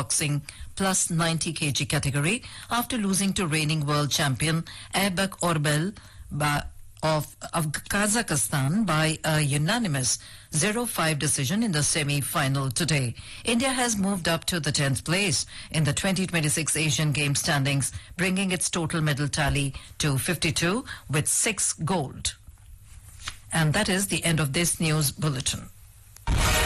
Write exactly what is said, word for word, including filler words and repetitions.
boxing plus ninety kilograms category after losing to reigning world champion Aybek Orbel by, of, of Kazakhstan by a unanimous zero five decision in the semi-final today. India has moved up to the tenth place in the twenty twenty-six Asian Games standings, bringing its total medal tally to fifty-two with six gold. And that is the end of this news bulletin.